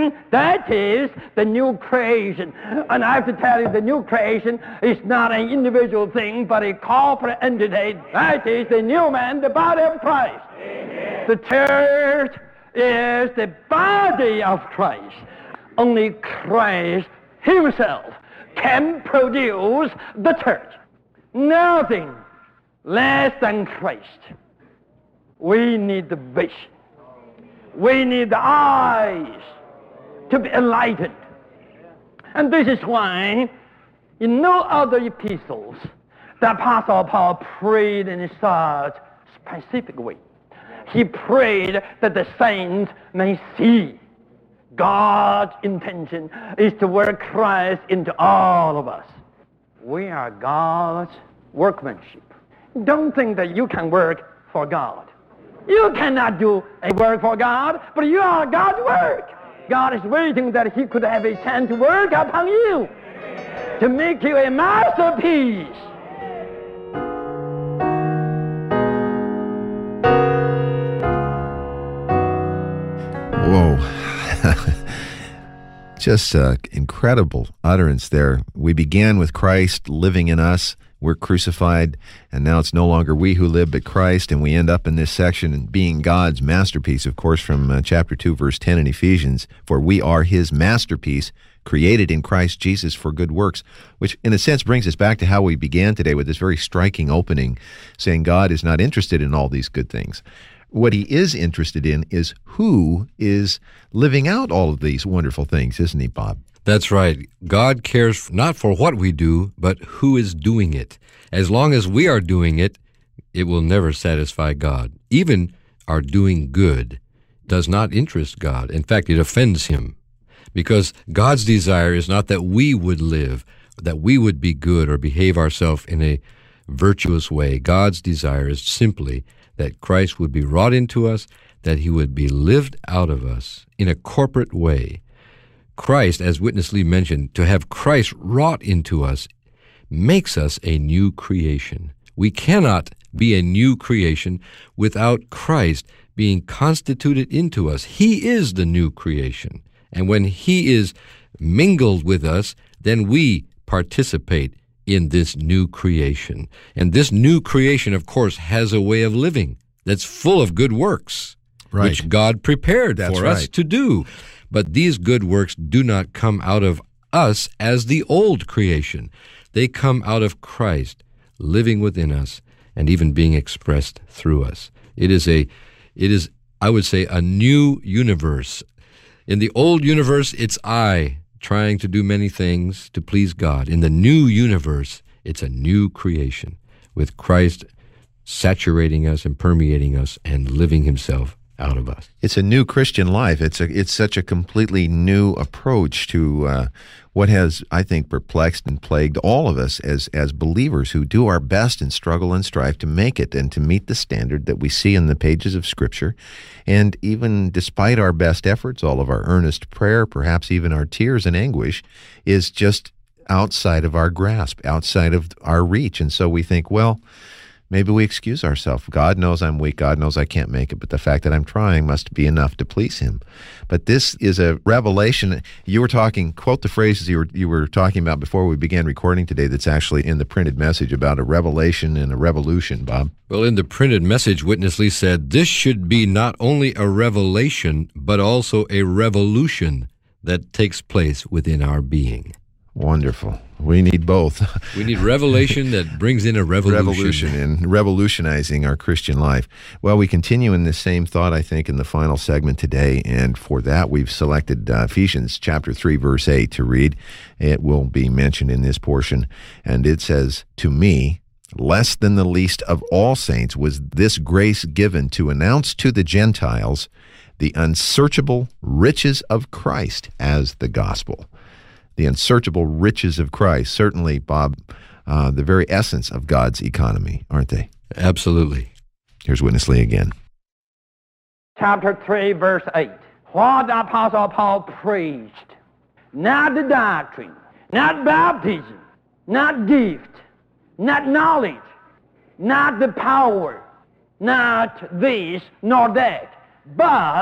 creation, that is the new creation. And I have to tell you, the new creation is not an individual thing, but a corporate entity. That is the new man, the body of Christ. Amen. The church is the body of Christ. Only Christ himself can produce the church. Nothing less than Christ. We need the vision. We need the eyes to be enlightened. And this is why in no other epistles the Apostle Paul prayed in such specific way. He prayed that the saints may see. God's intention is to work Christ into all of us. We are God's workmanship. Don't think that you can work for God. You cannot do a work for God, but you are God's work. God is waiting that he could have a chance to work upon you, to make you a masterpiece. Whoa. Just incredible utterance there. We began with Christ living in us. We're crucified, and now it's no longer we who live, but Christ, and we end up in this section and being God's masterpiece, of course, from chapter 2, verse 10 in Ephesians, for we are his masterpiece, created in Christ Jesus for good works, which in a sense brings us back to how we began today with this very striking opening, saying God is not interested in all these good things. What he is interested in is who is living out all of these wonderful things, isn't he, Bob? That's right. God cares not for what we do, but who is doing it. As long as we are doing it, it will never satisfy God. Even our doing good does not interest God. In fact, it offends him. Because God's desire is not that we would live, that we would be good or behave ourselves in a virtuous way. God's desire is simply that Christ would be wrought into us, that he would be lived out of us in a corporate way. Christ, as Witness Lee mentioned, to have Christ wrought into us makes us a new creation. We cannot be a new creation without Christ being constituted into us. He is the new creation. And when he is mingled with us, then we participate in this new creation. And this new creation, of course, has a way of living that's full of good works, right, which God prepared for us to do. But these good works do not come out of us as the old creation. They come out of Christ living within us and even being expressed through us. It is, I would say, a new universe. In the old universe, it's I trying to do many things to please God. In the new universe, it's a new creation with Christ saturating us and permeating us and living himself out of us. It's a new Christian life. It's such a completely new approach to what has, I think, perplexed and plagued all of us as believers who do our best and struggle and strive to make it and to meet the standard that we see in the pages of Scripture. And even despite our best efforts, all of our earnest prayer, perhaps even our tears and anguish, is just outside of our grasp, outside of our reach. And so we think, well, maybe we excuse ourselves. God knows I'm weak. God knows I can't make it, but the fact that I'm trying must be enough to please him. But this is a revelation. You were talking, quote the phrases you were talking about before we began recording today that's actually in the printed message about a revelation and a revolution, Bob. Well, in the printed message, Witness Lee said, this should be not only a revelation, but also a revolution that takes place within our being. Wonderful. We need both. We need revelation that brings in a revolution. Revolution and revolutionizing our Christian life. Well, we continue in this same thought, I think, in the final segment today, and for that we've selected Ephesians chapter 3, verse 8 to read. It will be mentioned in this portion, and it says, to me, less than the least of all saints, was this grace given to announce to the Gentiles the unsearchable riches of Christ as the gospel. The unsearchable riches of Christ, certainly, Bob, the very essence of God's economy, aren't they? Absolutely. Here's Witness Lee again. Chapter 3, verse 8. What the Apostle Paul preached, not the doctrine, not baptism, not gift, not knowledge, not the power, not this nor that, but